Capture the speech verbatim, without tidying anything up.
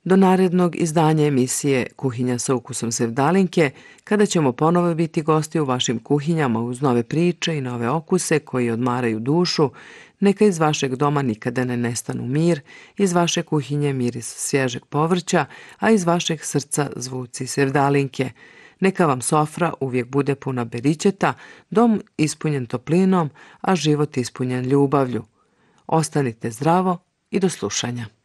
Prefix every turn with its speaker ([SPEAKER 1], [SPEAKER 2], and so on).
[SPEAKER 1] Do narednog izdanja emisije Kuhinja sa ukusom Sevdalinke, kada ćemo ponovo biti gosti u vašim kuhinjama uz nove priče i nove okuse koji odmaraju dušu, neka iz vašeg doma nikada ne nestanu mir, iz vaše kuhinje miris svježeg povrća, a iz vašeg srca zvuci Sevdalinke. Neka vam sofra uvijek bude puna beričeta, dom ispunjen toplinom, a život ispunjen ljubavlju. Ostanite zdravo i do slušanja.